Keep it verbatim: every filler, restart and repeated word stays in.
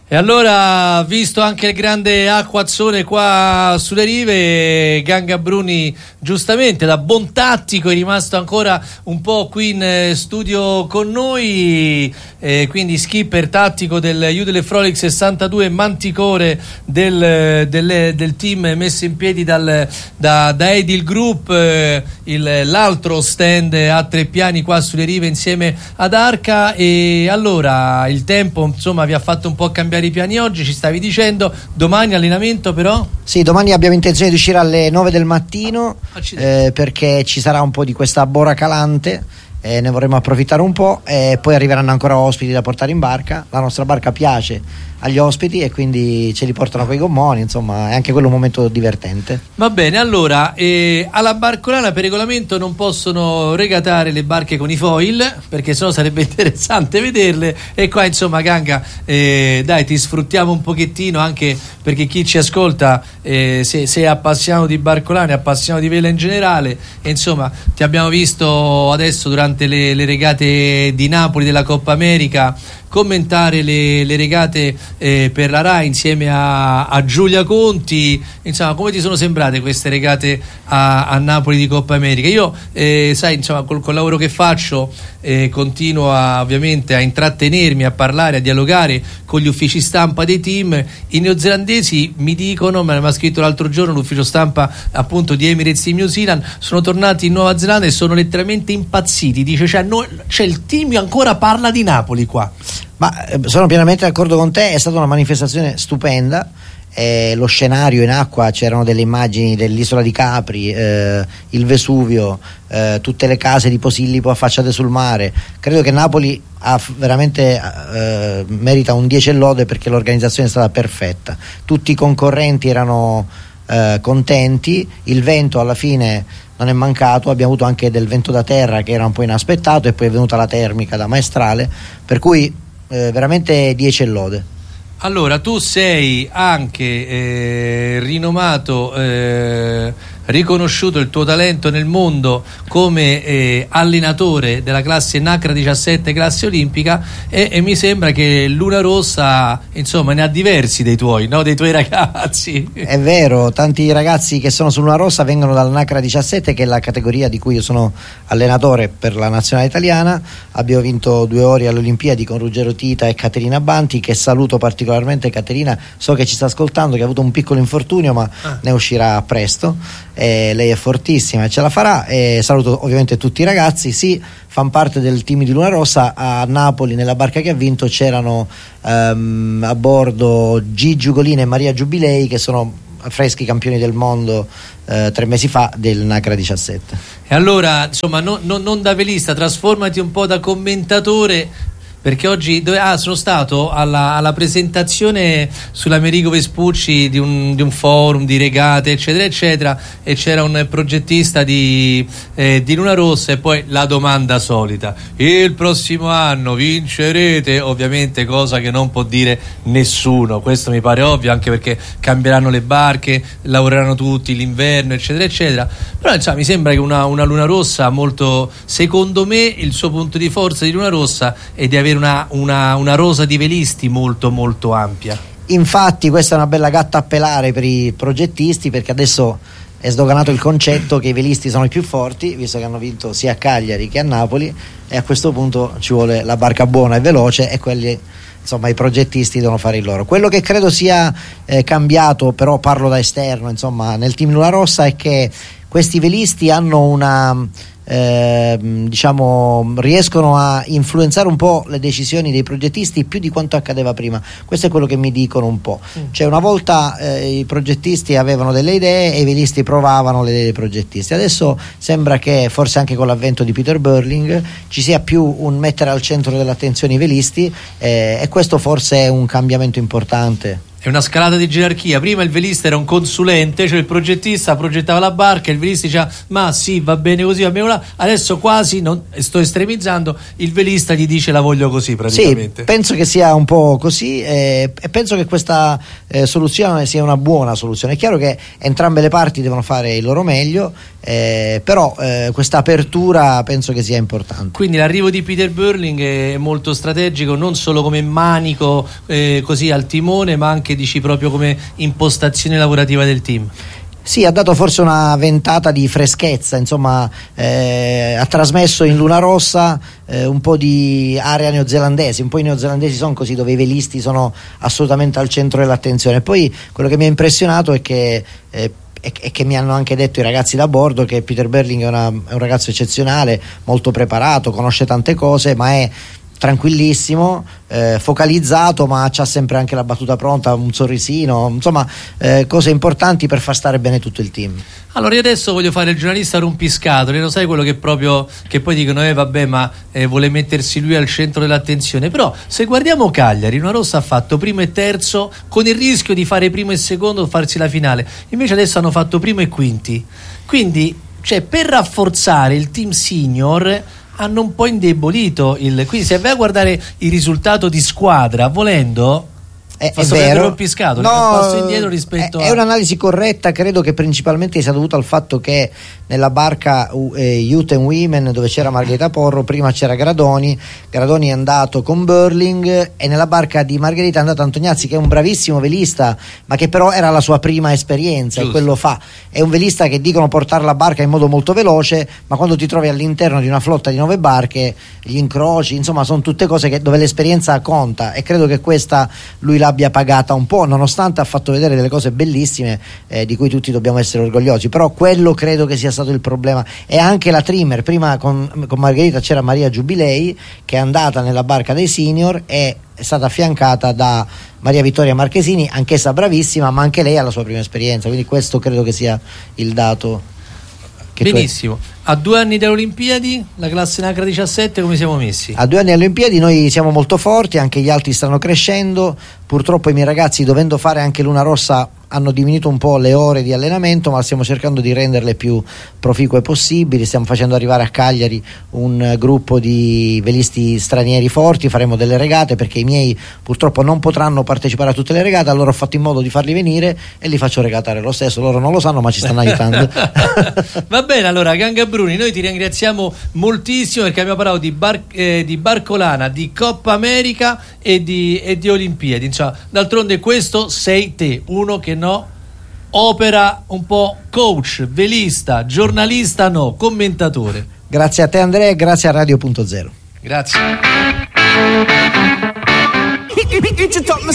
E allora, visto anche il grande acquazzone qua sulle rive, Ganga Bruni giustamente da buon tattico è rimasto ancora un po' qui in studio con noi, eh, quindi skipper tattico del Judele Frolic sessantadue Manticore del, del, del team messo in piedi dal, da, da Edil Group, eh, il, l'altro stand a tre piani qua sulle rive insieme ad Arca. E allora il tempo insomma vi ha fatto un po' cambiare i piani oggi, ci stavi dicendo. Domani allenamento però? Sì, domani abbiamo intenzione di uscire alle nove del mattino, eh, perché ci sarà un po' di questa bora calante, eh, ne vorremmo approfittare un po', e poi arriveranno ancora ospiti da portare in barca. La nostra barca piace agli ospiti e quindi ce li portano coi gommoni, insomma è anche quello un momento divertente. Va bene, allora eh, alla Barcolana per regolamento non possono regatare le barche con i foil, perché sennò sarebbe interessante vederle, e qua insomma Ganga, eh, dai, ti sfruttiamo un pochettino, anche perché chi ci ascolta eh, se, se è appassionato di barcolane, è appassionato di vela in generale, e insomma ti abbiamo visto adesso durante le, le regate di Napoli della Coppa America commentare le, le regate eh, per la Rai insieme a, a Giulia Conti. Insomma, come ti sono sembrate queste regate a, a Napoli di Coppa America? Io eh, sai, insomma, col, col lavoro che faccio eh, continuo a, ovviamente a intrattenermi, a parlare, a dialogare con gli uffici stampa dei team. I neozelandesi mi dicono, me l'ha scritto l'altro giorno l'ufficio stampa appunto di Emirates di New Zealand, sono tornati in Nuova Zelanda e sono letteralmente impazziti. Dice, cioè, no, cioè il team ancora parla di Napoli qua. Ma eh, sono pienamente d'accordo con te, è stata una manifestazione stupenda. Eh, lo scenario in acqua, c'erano delle immagini dell'isola di Capri, eh, il Vesuvio, eh, tutte le case di Posillipo affacciate sul mare. Credo che Napoli ha veramente eh, merita un dieci e lode, perché l'organizzazione è stata perfetta, tutti i concorrenti erano eh, contenti, il vento alla fine non è mancato, abbiamo avuto anche del vento da terra che era un po' inaspettato, e poi è venuta la termica da maestrale, per cui eh, veramente dieci e lode. Allora, tu sei anche eh, rinomato, eh, riconosciuto il tuo talento nel mondo come eh, allenatore della classe Nacra diciassette, classe olimpica, e, e mi sembra che Luna Rossa insomma ne ha diversi dei tuoi, no? Dei tuoi ragazzi. È vero, tanti ragazzi che sono su Luna Rossa vengono dalla Nacra diciassette, che è la categoria di cui io sono allenatore per la nazionale italiana. Abbiamo vinto due ori alle Olimpiadi con Ruggero Tita e Caterina Banti, che saluto particolarmente. Caterina, so che ci sta ascoltando, che ha avuto un piccolo infortunio ma ah. ne uscirà presto. Eh, lei è fortissima e ce la farà. E saluto ovviamente tutti i ragazzi, sì, fanno parte del team di Luna Rossa. A Napoli nella barca che ha vinto c'erano um, a bordo Gigi Ugolini e Maria Giubilei, che sono freschi campioni del mondo eh, tre mesi fa del Nacra diciassette. E allora insomma no, no, non da velista, trasformati un po' da commentatore, perché oggi dove, ah, sono stato alla, alla presentazione sull'Americo Vespucci di un, di un forum di regate eccetera eccetera, e c'era un progettista di, eh, di Luna Rossa, e poi la domanda solita: il prossimo anno vincerete? Ovviamente cosa che non può dire nessuno, questo mi pare ovvio, anche perché cambieranno le barche, lavoreranno tutti l'inverno eccetera eccetera. Però insomma mi sembra che una, una Luna Rossa molto, secondo me il suo punto di forza di Luna Rossa è di avere Una, una, una rosa di velisti molto molto ampia. Infatti questa è una bella gatta a pelare per i progettisti, perché adesso è sdoganato il concetto che i velisti sono i più forti, visto che hanno vinto sia a Cagliari che a Napoli, e a questo punto ci vuole la barca buona e veloce, e quelli insomma i progettisti devono fare il loro. Quello che credo sia eh, cambiato, però parlo da esterno, insomma, nel team Luna Rossa, è che questi velisti hanno una Eh, diciamo riescono a influenzare un po' le decisioni dei progettisti più di quanto accadeva prima. Questo è quello che mi dicono un po'. Mm. Cioè una volta eh, i progettisti avevano delle idee e i velisti provavano le idee dei progettisti. Adesso sembra che forse anche con l'avvento di Peter Burling ci sia più un mettere al centro dell'attenzione i velisti, eh, e questo forse è un cambiamento importante. È una scalata di gerarchia. Prima il velista era un consulente, cioè il progettista progettava la barca, il velista diceva ma sì, va bene così, va bene là. Adesso quasi, non, sto estremizzando, il velista gli dice la voglio così praticamente. Sì, penso che sia un po' così eh, e penso che questa eh, soluzione sia una buona soluzione. È chiaro che entrambe le parti devono fare il loro meglio, eh, però eh, questa apertura penso che sia importante. Quindi l'arrivo di Peter Burling è molto strategico, non solo come manico eh, così al timone, ma anche dici proprio come impostazione lavorativa del team. Sì, ha dato forse una ventata di freschezza, insomma eh, ha trasmesso in Luna Rossa eh, un po' di area neozelandese, un po' i neozelandesi sono così, dove i velisti sono assolutamente al centro dell'attenzione. Poi quello che mi ha impressionato è che eh, e che mi hanno anche detto i ragazzi da bordo che Peter Burling è, una, è un ragazzo eccezionale, molto preparato, conosce tante cose, ma è tranquillissimo, eh, focalizzato, ma c'ha sempre anche la battuta pronta, un sorrisino, insomma eh, cose importanti per far stare bene tutto il team. Allora io adesso voglio fare il giornalista rompiscatole, lo sai quello che proprio che poi dicono eh vabbè ma eh, vuole mettersi lui al centro dell'attenzione, però se guardiamo Cagliari, Luna Rossa ha fatto primo e terzo con il rischio di fare primo e secondo, farsi la finale, invece adesso hanno fatto primo e quinti, quindi cioè per rafforzare il team senior hanno un po' indebolito il, quindi se vai a guardare il risultato di squadra volendo è, è vero, no, un passo indietro rispetto è, a... è un'analisi corretta, credo che principalmente sia dovuta al fatto che nella barca eh, Youth and Women, dove c'era Margherita Porro, prima c'era Gradoni, Gradoni è andato con Burling, e nella barca di Margherita è andato Antoniazzi, che è un bravissimo velista, ma che però era la sua prima esperienza. Giusto. E quello fa, è un velista che dicono portare la barca in modo molto veloce, ma quando ti trovi all'interno di una flotta di nove barche, gli incroci, insomma sono tutte cose che, dove l'esperienza conta, e credo che questa lui l'abbia pagata un po', nonostante ha fatto vedere delle cose bellissime eh, di cui tutti dobbiamo essere orgogliosi. Però quello credo che sia stato il problema. E anche la trimmer, prima con, con Margherita c'era Maria Giubilei, che è andata nella barca dei senior e è stata affiancata da Maria Vittoria Marchesini, anch'essa bravissima, ma anche lei ha la sua prima esperienza, quindi questo credo che sia il dato. Benissimo. A due anni dalle Olimpiadi, la classe Nacra diciassette come siamo messi? A due anni alle Olimpiadi noi siamo molto forti, anche gli altri stanno crescendo. Purtroppo i miei ragazzi, dovendo fare anche Luna Rossa, hanno diminuito un po' le ore di allenamento, ma stiamo cercando di renderle più proficue possibili. Stiamo facendo arrivare a Cagliari un gruppo di velisti stranieri forti, faremo delle regate perché i miei purtroppo non potranno partecipare a tutte le regate, allora ho fatto in modo di farli venire e li faccio regatare lo stesso. Loro non lo sanno, ma ci stanno aiutando. Va bene, allora Ganga Bruni, noi ti ringraziamo moltissimo perché abbiamo parlato di, bar, eh, di Barcolana, di Coppa America e di, e di Olimpiadi. Insomma, d'altronde questo sei te, uno che no opera un po' coach, velista, giornalista no, commentatore. Grazie a te Andrea e grazie a Radio Punto Zero. Grazie.